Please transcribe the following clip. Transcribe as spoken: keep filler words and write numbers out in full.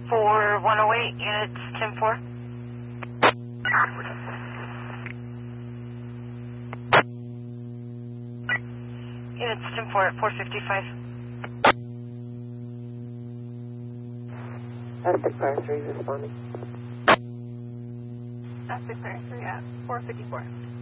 For one oh eight, units ten four. Units ten four at four fifty-five. Aztec Fire three responding. Aztec Fire three at four fifty-four.